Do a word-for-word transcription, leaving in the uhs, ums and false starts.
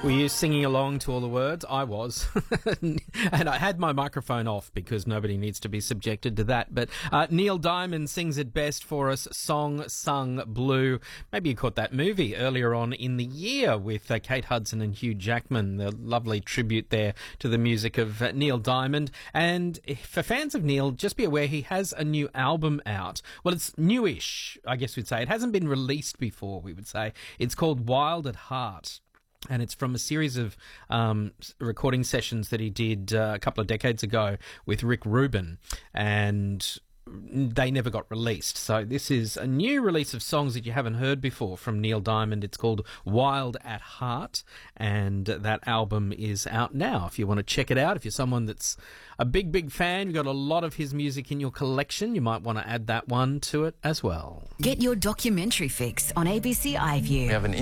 Were you singing along to all the words? I was. And I had my microphone off because nobody needs to be subjected to that. But uh, Neil Diamond sings it best for us, Song Sung Blue. Maybe you caught that movie earlier on in the year with uh, Kate Hudson and Hugh Jackman, the lovely tribute there to the music of uh, Neil Diamond. And for fans of Neil, just be aware he has a new album out. Well, it's newish, I guess we'd say. It hasn't been released before, we would say. It's called Wild at Heart. And it's from a series of um, recording sessions that he did uh, a couple of decades ago with Rick Rubin, and they never got released. So this is a new release of songs that you haven't heard before from Neil Diamond. It's called Wild at Heart, and that album is out now. If you want to check it out, if you're someone that's a big, big fan, you've got a lot of his music in your collection, you might want to add that one to it as well. Get your documentary fix on A B C iView. We have an